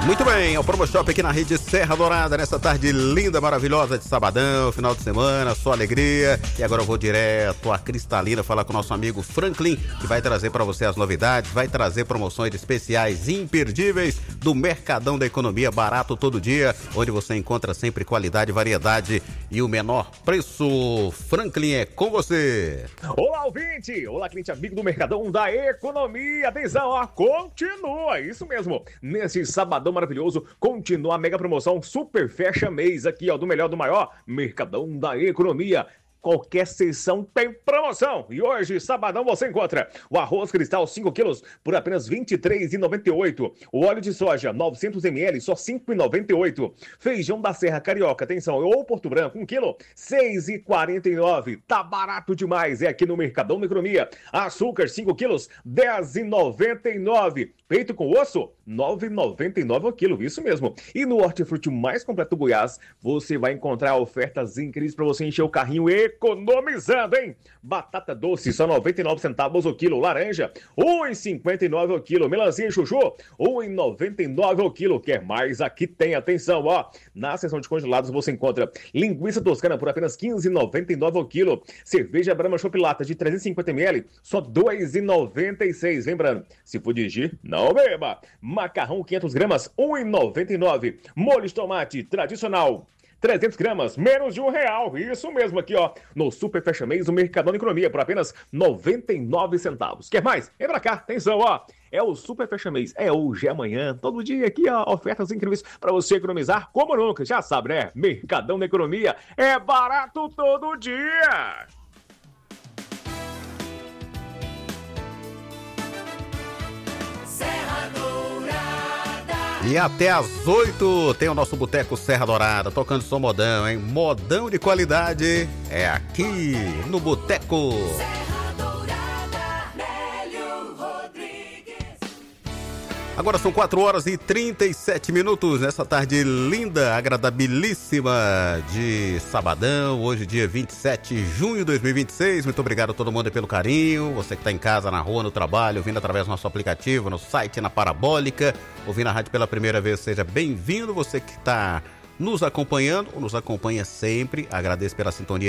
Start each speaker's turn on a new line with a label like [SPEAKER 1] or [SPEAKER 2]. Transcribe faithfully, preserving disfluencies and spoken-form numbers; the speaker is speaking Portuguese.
[SPEAKER 1] Muito bem, é o Promo Shop aqui na rede Serra Dourada, nessa tarde linda, maravilhosa de sabadão, final de semana, só alegria. E agora eu vou direto à Cristalina falar com o nosso amigo Franklin, que vai trazer para você as novidades, vai trazer promoções especiais imperdíveis do Mercadão da Economia, barato todo dia, onde você encontra sempre qualidade, variedade e o menor preço. Franklin, é com você.
[SPEAKER 2] Olá, ouvinte! Olá, cliente amigo do Mercadão da Economia. Atenção, ó, continua, isso mesmo. Nesse sabadão maravilhoso, continua a mega promoção Super Fecha Mês aqui, ó, do melhor do maior, Mercadão da Economia. Qualquer seção tem promoção. E hoje, sabadão, você encontra o arroz cristal cinco quilos por apenas vinte e três reais e noventa e oito centavos. O óleo de soja novecentos mililitros, só cinco reais e noventa e oito centavos. Feijão da Serra Carioca, atenção, ou Porto Branco, um quilo, seis reais e quarenta e nove centavos. Tá barato demais, é aqui no Mercadão da Economia. Açúcar cinco quilos, dez reais e noventa e nove centavos. Peito com osso, nove reais e noventa e nove centavos ao quilo, isso mesmo. E no hortifruti mais completo do Goiás, você vai encontrar ofertas incríveis para você encher o carrinho economizando, hein? Batata doce, só noventa e nove centavos o quilo. Laranja, um real e cinquenta e nove centavos o quilo. Melancia e chuchu, um real e noventa e nove centavos o quilo. Quer mais? Aqui tem, atenção, ó. Na seção de congelados você encontra linguiça toscana por apenas quinze reais e noventa e nove centavos o quilo. Cerveja Brahma Chopp Lata de trezentos e cinquenta mililitros, só dois reais e noventa e seis centavos. Lembrando, se for dirigir, não beba. Macarrão quinhentas gramas, um real e noventa e nove centavos. Molho de tomate tradicional, trezentas gramas, menos de um real. Isso mesmo aqui, ó, no Super Fecha Mês do Mercadão da Economia, por apenas noventa e nove centavos. Quer mais? Vem pra cá, atenção, ó. É o Super Fecha Mês, é hoje, é amanhã, todo dia aqui, ó, ofertas incríveis para você economizar como nunca. Já sabe, né? Mercadão da Economia é barato todo dia.
[SPEAKER 1] E até às oito tem o nosso Boteco Serra Dourada, tocando som modão, hein? Modão de qualidade é aqui no Boteco. Serra Dourada, Nélio Rodrigues. Agora são quatro horas e trinta e sete minutos nessa tarde linda, agradabilíssima de sabadão. Hoje, dia vinte e sete de junho de dois mil e vinte e seis. Muito obrigado a todo mundo pelo carinho. Você que está em casa, na rua, no trabalho, ouvindo através do nosso aplicativo, no site, na Parabólica, ouvindo a rádio pela primeira vez, seja bem-vindo. Você que está nos acompanhando ou nos acompanha sempre, agradeço pela sintonia